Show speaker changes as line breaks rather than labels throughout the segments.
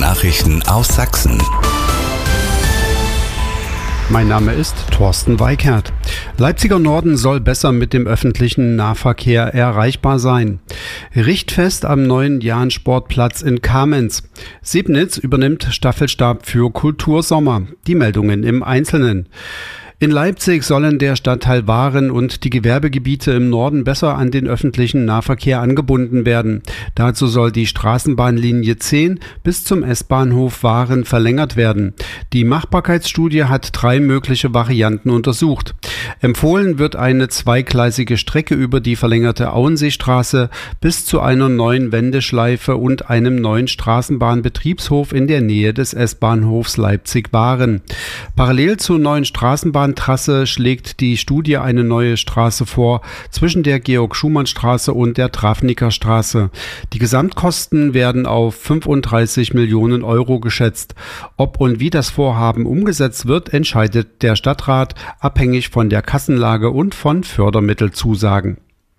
Nachrichten aus Sachsen.
Mein Name ist Thorsten Weikert. Leipziger Norden soll besser mit dem öffentlichen Nahverkehr erreichbar sein. Richtfest am neuen Jahn-Sportplatz in Kamenz. Sebnitz übernimmt Staffelstab für Kultursommer. Die Meldungen im Einzelnen. In Leipzig sollen der Stadtteil Waren und die Gewerbegebiete im Norden besser an den öffentlichen Nahverkehr angebunden werden. Dazu soll die Straßenbahnlinie 10 bis zum S-Bahnhof Waren verlängert werden. Die Machbarkeitsstudie hat 3 mögliche Varianten untersucht. Empfohlen wird eine zweigleisige Strecke über die verlängerte Auenseestraße bis zu einer neuen Wendeschleife und einem neuen Straßenbahnbetriebshof in der Nähe des S-Bahnhofs Leipzig-Waren. Parallel zur neuen Straßenbahntrasse schlägt die Studie eine neue Straße vor zwischen der Georg-Schumann-Straße und der Travniker-Straße. Die Gesamtkosten werden auf 35 Millionen Euro geschätzt. Ob und wie das Vorhaben umgesetzt wird, entscheidet der Stadtrat, abhängig von der Kassenlage und von Fördermittelzusagen.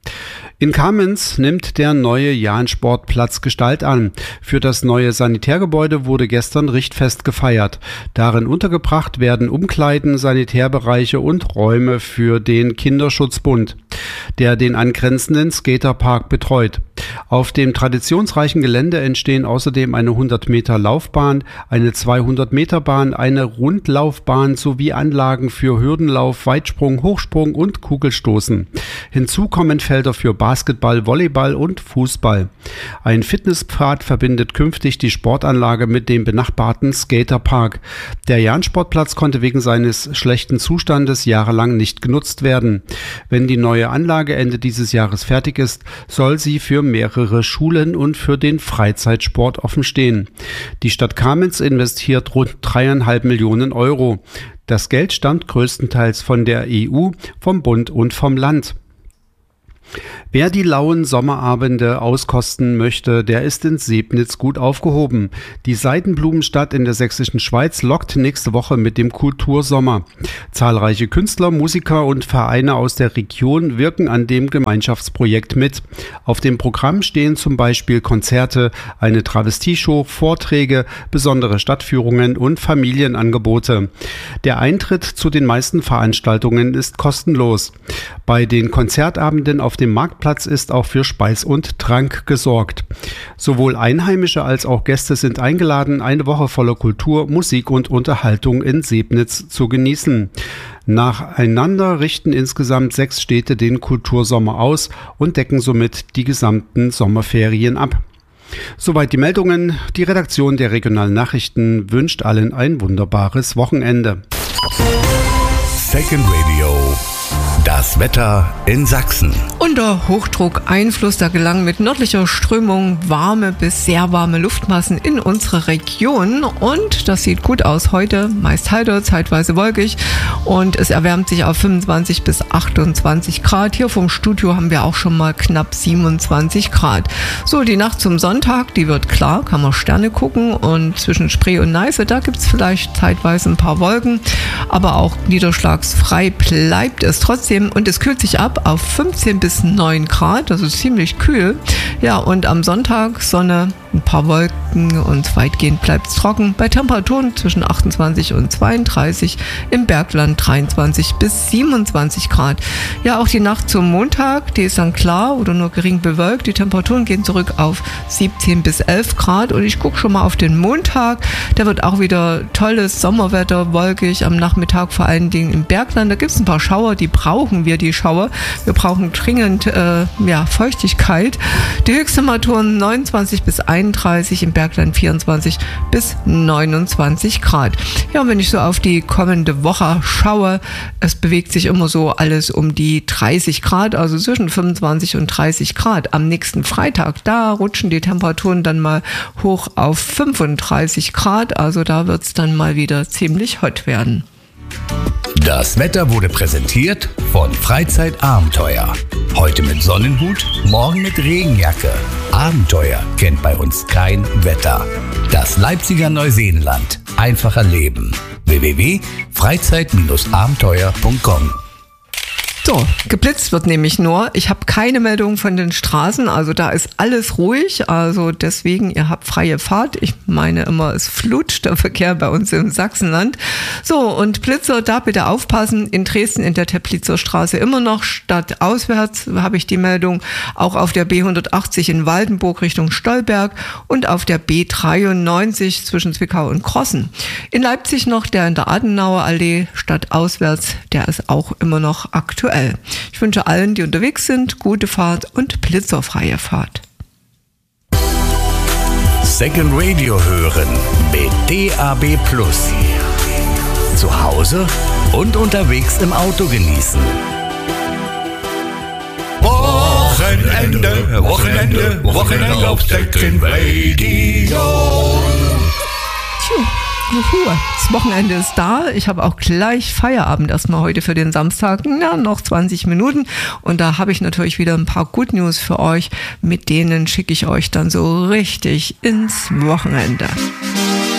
In Kamenz nimmt der neue Jahn-Sportplatz Gestalt an. Für das neue Sanitärgebäude wurde gestern Richtfest gefeiert. Darin untergebracht werden Umkleiden, Sanitärbereiche und Räume für den Kinderschutzbund, der den angrenzenden Skaterpark betreut. Auf dem traditionsreichen Gelände entstehen außerdem eine 100-Meter Laufbahn, eine 200-Meter-Bahn, eine Rundlaufbahn sowie Anlagen für Hürdenlauf, Weitsprung, Hochsprung und Kugelstoßen. Hinzu kommen Felder für Basketball, Volleyball und Fußball. Ein Fitnesspfad verbindet künftig die Sportanlage mit dem benachbarten Skaterpark. Der Jahn-Sportplatz konnte wegen seines schlechten Zustandes jahrelang nicht genutzt werden. Wenn die neue Anlage Ende dieses Jahres fertig ist, soll sie für mehrere Schulen und für den Freizeitsport offen stehen. Die Stadt Kamenz investiert rund 3,5 Millionen Euro. Das Geld stammt größtenteils von der EU, vom Bund und vom Land. Wer die lauen Sommerabende auskosten möchte, der ist in Sebnitz gut aufgehoben. Die Seidenblumenstadt in der sächsischen Schweiz lockt nächste Woche mit dem Kultursommer. Zahlreiche Künstler, Musiker und Vereine aus der Region wirken an dem Gemeinschaftsprojekt mit. Auf dem Programm stehen zum Beispiel Konzerte, eine Travestieshow, Vorträge, besondere Stadtführungen und Familienangebote. Der Eintritt zu den meisten Veranstaltungen ist kostenlos. Bei den Konzertabenden auf dem Marktplatz ist auch für Speis und Trank gesorgt. Sowohl Einheimische als auch Gäste sind eingeladen, eine Woche voller Kultur, Musik und Unterhaltung in Sebnitz zu genießen. Nacheinander richten insgesamt 6 Städte den Kultursommer aus und decken somit die gesamten Sommerferien ab. Soweit die Meldungen. Die Redaktion der regionalen Nachrichten wünscht allen ein wunderbares Wochenende.
Second Radio. Das Wetter in Sachsen.
Unter Hochdruckeinfluss, da gelangen mit nördlicher Strömung warme bis sehr warme Luftmassen in unsere Region und das sieht gut aus heute, meist heiter, zeitweise wolkig und es erwärmt sich auf 25 bis 28 Grad. Hier vom Studio haben wir auch schon mal knapp 27 Grad. So, die Nacht zum Sonntag, die wird klar, kann man Sterne gucken und zwischen Spree und Neiße, da gibt es vielleicht zeitweise ein paar Wolken, aber auch niederschlagsfrei bleibt es trotzdem und es kühlt sich ab auf 15 bis 9 Grad, also ziemlich kühl. Ja, und am Sonntag Sonne, ein paar Wolken und weitgehend bleibt es trocken. Bei Temperaturen zwischen 28 und 32, im Bergland 23 bis 27 Grad. Ja, auch die Nacht zum Montag, die ist dann klar oder nur gering bewölkt. Die Temperaturen gehen zurück auf 17 bis 11 Grad und ich gucke schon mal auf den Montag. Da wird auch wieder tolles Sommerwetter, wolkig, am Nachmittag vor allen Dingen im Bergland. Da gibt es ein paar Schauer, die brauchen wir, die Schauer. Wir brauchen dringend Feuchtigkeit. Die Höchsttemperaturen 29 bis 31, im Bergland 24 bis 29 Grad. Ja, und wenn ich so auf die kommende Woche schaue, es bewegt sich immer so alles um die 30 Grad, also zwischen 25 und 30 Grad. Am nächsten Freitag, da rutschen die Temperaturen dann mal hoch auf 35 Grad, also da wird es dann mal wieder ziemlich hot werden.
Das Wetter wurde präsentiert von Freizeitabenteuer. Heute mit Sonnenhut, morgen mit Regenjacke. Abenteuer kennt bei uns kein Wetter. Das Leipziger Neuseenland. Einfacher Leben. www.freizeit-abenteuer.com
So, geblitzt wird nämlich nur. Ich habe keine Meldung von den Straßen, also da ist alles ruhig. Also deswegen, ihr habt freie Fahrt. Ich meine immer, es flutscht der Verkehr bei uns im Sachsenland. So, und Blitzer, da bitte aufpassen. In Dresden in der Teplitzer Straße immer noch stadtauswärts habe ich die Meldung. Auch auf der B180 in Waldenburg Richtung Stolberg und auf der B93 zwischen Zwickau und Krossen. In Leipzig noch der in der Adenauer Allee stadtauswärts, der ist auch immer noch aktuell. Ich wünsche allen, die unterwegs sind, gute Fahrt und blitzerfreie Fahrt.
Second Radio hören mit DAB+. Zu Hause und unterwegs im Auto genießen. Wochenende auf Second Radio.
Das Wochenende ist da. Ich habe auch gleich Feierabend erstmal heute für den Samstag. Ja, noch 20 Minuten. Und da habe ich natürlich wieder ein paar Good News für euch. Mit denen schicke ich euch dann so richtig ins Wochenende.